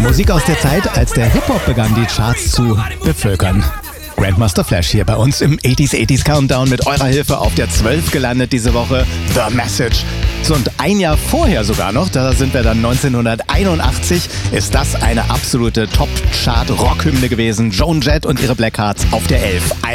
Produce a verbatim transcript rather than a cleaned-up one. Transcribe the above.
Musik aus der Zeit, als der Hip-Hop begann, die Charts zu bevölkern. Grandmaster Flash hier bei uns im achtziger achtziger Countdown mit eurer Hilfe auf der zwölf gelandet diese Woche. The Message. So, und ein Jahr vorher sogar noch, da sind wir dann neunzehnhunderteinundachtzig, ist das eine absolute Top-Chart-Rockhymne gewesen. Joan Jett und ihre Blackhearts auf der elf.